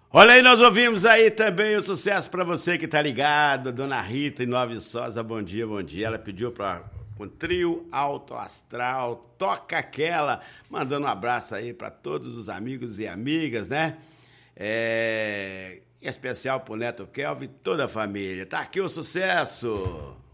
Olha aí, nós ouvimos aí também o sucesso pra você que tá ligado, Dona Rita em Nova Viçosa, bom dia, bom dia. Ela pediu com trio Alto Astral, toca aquela, mandando um abraço aí pra todos os amigos e amigas, né? Em especial pro Neto Kelvin e toda a família. Tá aqui o sucesso!